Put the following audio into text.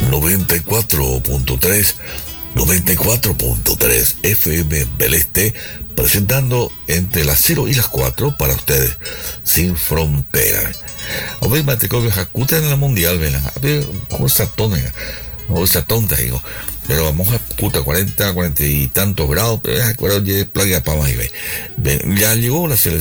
94.3 FM Beleste, presentando entre las 0 y las 4 para ustedes, sin frontera. Obviamente, que Jacuta en la mundial, ven, a ver, cosa tonta, digo. Pero vamos a puta 40 y tantos grados, pero ya playa para más y ve. Ya llegó la selección.